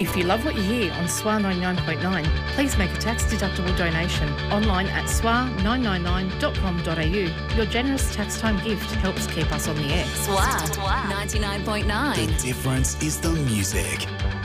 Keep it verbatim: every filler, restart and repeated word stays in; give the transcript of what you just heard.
If you love what you hear on S W A ninety-nine point nine, please make a tax-deductible donation online at S W A nine nine nine dot com dot a u. Your generous tax time gift helps keep us on the air. S W A ninety-nine point nine. The difference is the music.